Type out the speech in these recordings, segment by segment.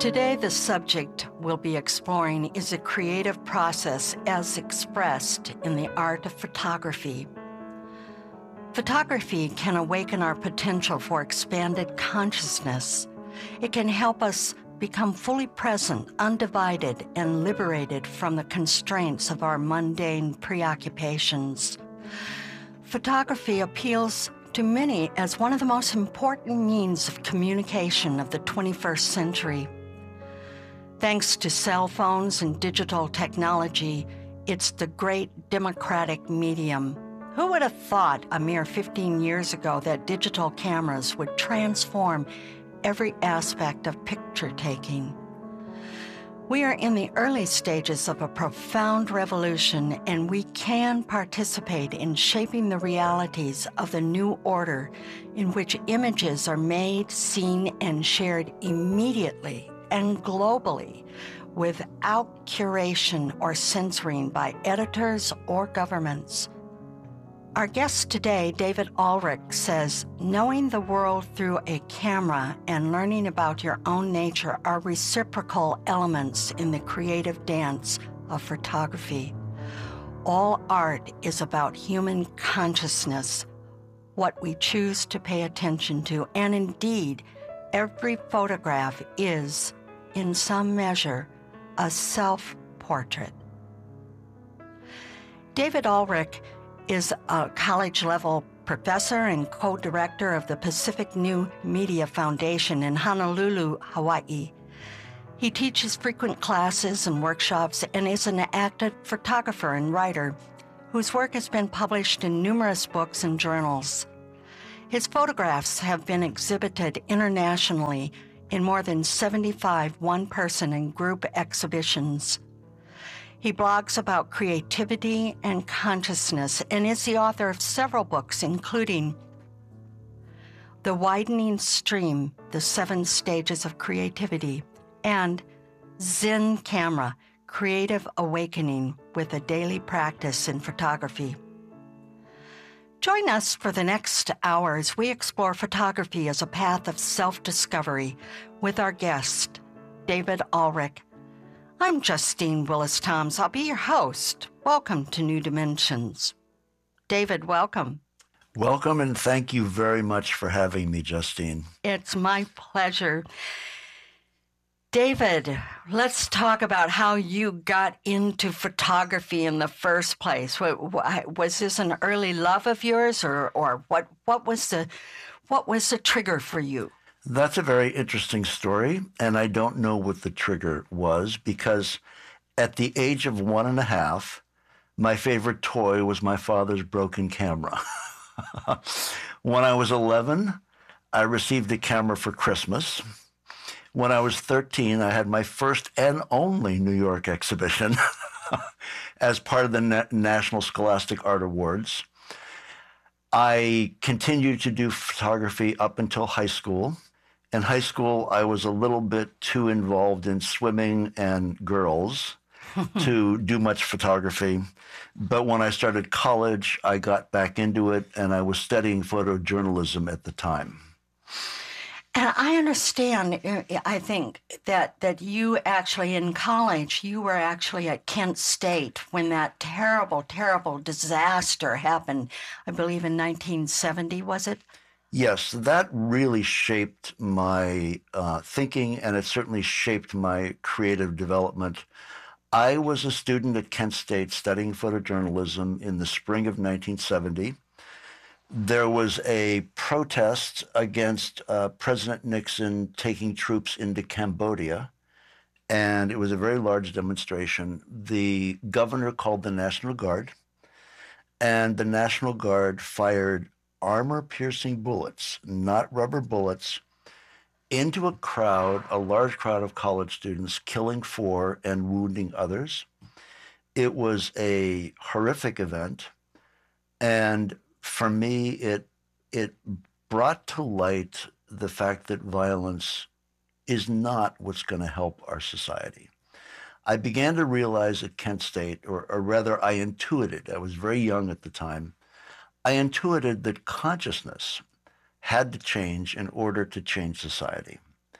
Today, the subject we'll be exploring is a creative process as expressed in the art of photography. Photography can awaken our potential for expanded consciousness. It can help us become fully present, undivided, and liberated from the constraints of our mundane preoccupations. Photography appeals to many as one of the most important means of communication of the 21st century. Thanks to cell phones and digital technology, it's the great democratic medium. Who would have thought a mere 15 years ago that digital cameras would transform every aspect of picture taking? We are in the early stages of a profound revolution, and we can participate in shaping the realities of the new order in which images are made, seen, and shared immediately and globally without curation or censoring by editors or governments. Our guest today, David Ulrich, says, knowing the world through a camera and learning about your own nature are reciprocal elements in the creative dance of photography. All art is about human consciousness, what we choose to pay attention to, and indeed, every photograph is, in some measure, a self-portrait. David Ulrich is a college-level professor and co-director of the Pacific New Media Foundation in Honolulu, Hawaii. He teaches frequent classes and workshops and is an active photographer and writer whose work has been published in numerous books and journals. His photographs have been exhibited internationally in more than 75 one-person and group exhibitions. He blogs about creativity and consciousness and is the author of several books, including The Widening Stream, The 7 Stages of Creativity, and Zen Camera, Creative Awakening with a Daily Practice in Photography. Join us for the next hour as we explore photography as a path of self-discovery with our guest, David Ulrich. I'm Justine Willis-Toms. I'll be your host. Welcome to New Dimensions. David, welcome. Welcome, and thank you very much for having me, Justine. It's my pleasure. David, let's talk about how you got into photography in the first place. Was this an early love of yours, or what was the trigger for you? That's a very interesting story, and I don't know what the trigger was, because at the age of 1.5, my favorite toy was my father's broken camera. When I was 11, I received a camera for Christmas. When I was 13, I had my first and only New York exhibition as part of the National Scholastic Art Awards. I continued to do photography up until high school. In high school, I was a little bit too involved in swimming and girls to do much photography. But when I started college, I got back into it, and I was studying photojournalism at the time. And I understand, I think, that you actually, in college, you were actually at Kent State when that terrible, terrible disaster happened, I believe in 1970, was it? Yes, that really shaped my thinking, and it certainly shaped my creative development. I was a student at Kent State studying photojournalism in the spring of 1970. There was a protest against President Nixon taking troops into Cambodia, and it was a very large demonstration. The governor called the National Guard, and the National Guard fired armor-piercing bullets, not rubber bullets, into a crowd, a large crowd of college students, killing 4 and wounding others. It was a horrific event, and for me, it brought to light the fact that violence is not what's going to help our society. I began to realize at Kent State, or rather I intuited, I was very young at the time, I intuited that consciousness had to change in order to change society.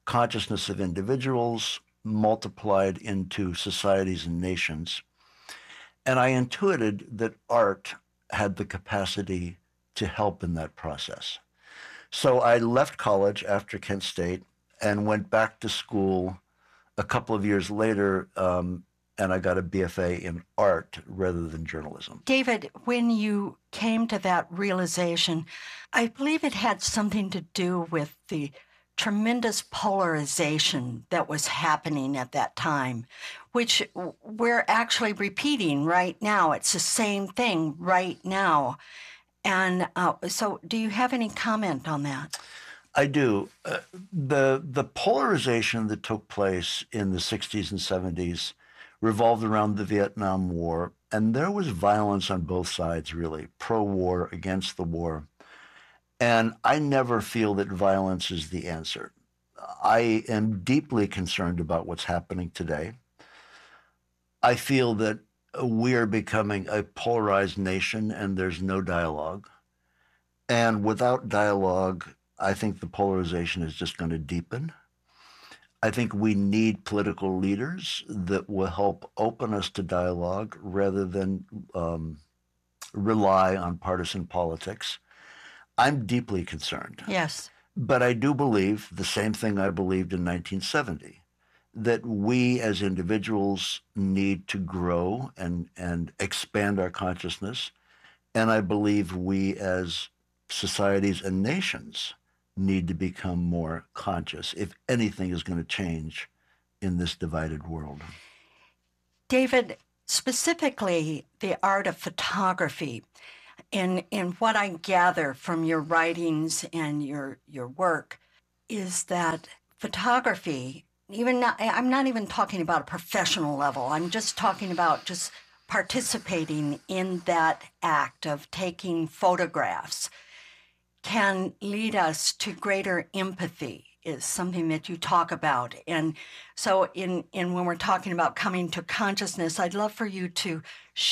consciousness of individuals multiplied into societies and nations. And I intuited that art had the capacity to help in that process. So I left college after Kent State and went back to school a couple of years later, and I got a BFA in art rather than journalism. David, when you came to that realization, I believe it had something to do with the tremendous polarization that was happening at that time, which we're actually repeating right now. It's the same thing right now. And so do you have any comment on that? I do. The polarization that took place in the 60s and 70s revolved around the Vietnam War, and there was violence on both sides, really, pro-war, against the war. And I never feel that violence is the answer. I am deeply concerned about what's happening today. I feel that we are becoming a polarized nation and there's no dialogue. And without dialogue, I think the polarization is just going to deepen. I think we need political leaders that will help open us to dialogue rather than rely on partisan politics. I'm deeply concerned. Yes. But I do believe the same thing I believed in 1970, that we as individuals need to grow and expand our consciousness. And I believe we as societies and nations need to become more conscious if anything is going to change in this divided world. David, specifically the art of photography, in what I gather from your writings and your work, is that photography, I'm not even talking about a professional level. I'm just talking about just participating in that act of taking photographs can lead us to greater empathy, is something that you talk about. And so in when we're talking about coming to consciousness, I'd love for you to